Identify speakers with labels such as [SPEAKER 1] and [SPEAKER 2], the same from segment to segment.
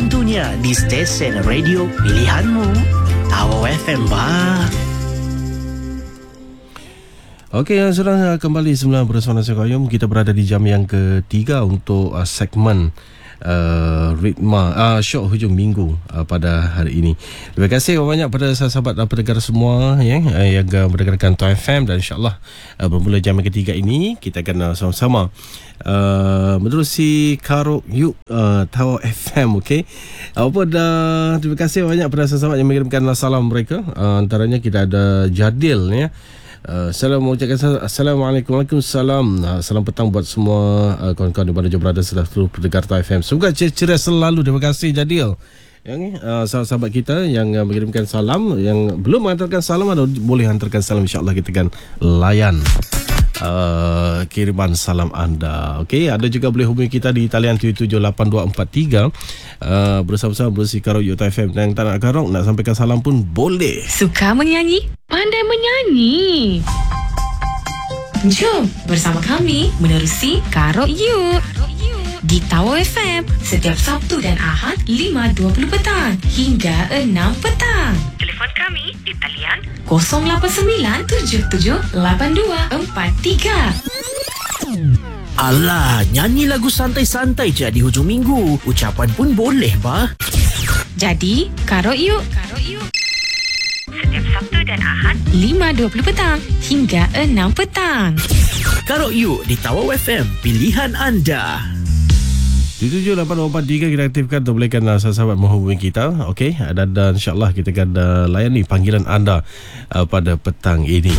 [SPEAKER 1] tentunya di stesen radio pilihanmu. Tawau FM bah.
[SPEAKER 2] Okey, sudah kembali semula bersama saya Qayyum. Kita berada di jam yang ketiga untuk segmen Ritma Syok Hujung Minggu pada hari ini. Terima kasih banyak pada sahabat pendengar semua yang mendengarkan Tawau FM, dan insyaAllah bermula jam yang ketiga ini kita akan sama-sama menerusi Karok Yuk Tawau FM. Okey, terima kasih banyak pada sahabat yang mengirimkan salam mereka. Antaranya kita ada Jadil ya. Assalamualaikum. Waalaikumsalam. Salam petang buat semua kawan-kawan di mana je berada setelah seluruh pendengar Tawau FM. Semoga ceria selalu. Terima kasih Jadil. Yang sahabat kita yang mengirimkan salam, yang belum mengantarkan salam, atau boleh hantarkan salam, insya-Allah kita akan layan kiriman salam anda. Okey, ada juga boleh hubungi kita di talian 778243 bersama-sama bersih Karok Yuk Tawau FM. Dan tak nak karok, nak sampaikan salam pun boleh.
[SPEAKER 3] Suka menyanyi? Pandai menyanyi. Jom bersama kami menerusi Karok Yuk di Tawau FM setiap Sabtu dan Ahad 5.20 petang hingga 6 petang. Telefon kami di talian 089778243.
[SPEAKER 1] Alah, nyanyi lagu santai-santai je di hujung minggu. Ucapan pun boleh bah.
[SPEAKER 3] Jadi, Karok Yuk setiap Sabtu dan Ahad 5.20 petang hingga 6 petang.
[SPEAKER 1] Karok Yuk di Tawau FM, pilihan anda.
[SPEAKER 2] 778443 kita aktifkan untuk bolehkan sahabat menghubungi kita. Okey, dan insyaAllah kita akan layani panggilan anda pada petang ini.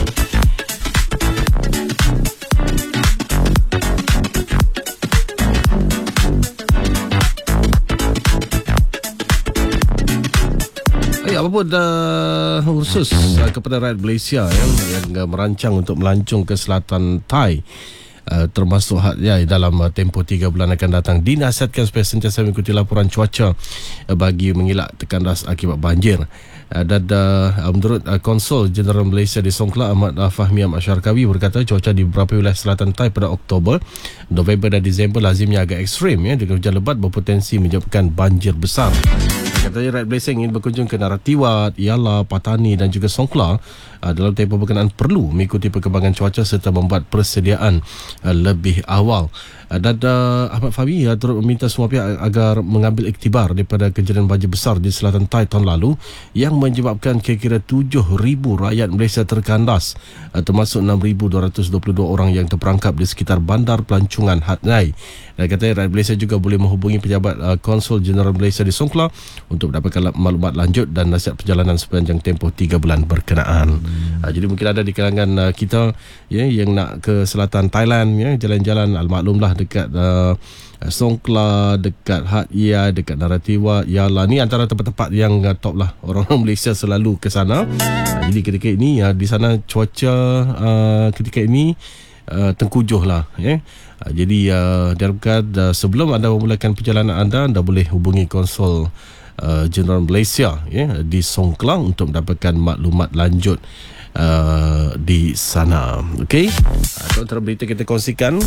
[SPEAKER 2] Apapun khusus kepada rakyat Malaysia yang merancang untuk melancong ke selatan Thai, termasuk dalam tempoh 3 bulan akan datang, dinasihatkan supaya sentiasa mengikuti laporan cuaca bagi mengelak tekan ras akibat banjir. Dan menurut Konsul Jeneral Malaysia di Songkla, Ahmad Fahmi Ahmad Syarkawi, berkata cuaca di beberapa wilayah selatan Thai pada Oktober, November dan Disember lazimnya agak ekstrim dengan hujan lebat berpotensi menyebabkan banjir besar. Katanya rakyat Malaysia ingin berkunjung ke Naratiwat, Yala, Patani dan juga Songkla dalam tempoh berkenaan perlu mengikuti perkembangan cuaca serta membuat persediaan lebih awal. Dan Ahmad Fahmi turut meminta semua pihak agar mengambil iktibar daripada kejadian banjir besar di selatan Thai tahun lalu yang menyebabkan kira-kira 7,000 rakyat Malaysia terkandas, termasuk 6,222 orang yang terperangkap di sekitar bandar pelancongan Hat Yai. Dan katanya rakyat Malaysia juga boleh menghubungi pejabat Konsul Jeneral Malaysia di Songkla untuk mendapatkan maklumat lanjut dan nasihat perjalanan sepanjang tempoh 3 bulan berkenaan. Jadi mungkin ada di kalangan kita yang nak ke selatan Thailand, jalan-jalan, maklumlah dekat Songkla, dekat Hat Yai, dekat Naratiwat, Yala, ni antara tempat-tempat yang top lah. Orang Malaysia selalu ke sana. Jadi ketika ini di sana cuaca ketika ini tengkujuh lah. Jadi diharapkan sebelum anda memulakan perjalanan anda boleh hubungi Konsul Jeneral Malaysia di Songkla untuk mendapatkan maklumat lanjut di sana. Okey, antara berita kita kongsikan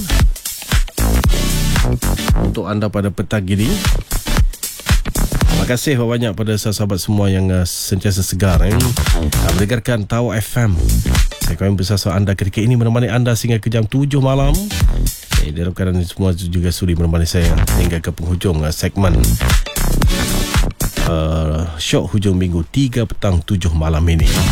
[SPEAKER 2] untuk anda pada petang ini. Terima kasih banyak pada sahabat semua yang sentiasa segar mendengarkan Tawau FM. Saya akan bersama anda ketika ini, menemani anda sehingga ke jam 7 malam. Diharapkan semua juga sudi menemani saya hingga ke penghujung segmen Syok Hujung Minggu 3 petang 7 malam ini.